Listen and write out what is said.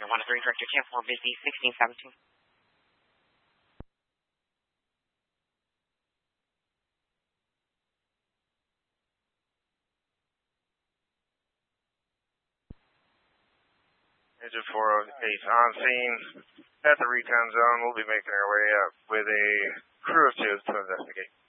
Center 103, Director 10-4, busy 1617. Engine 408 on scene at the recon zone. We'll be making our way up with a crew of two to investigate.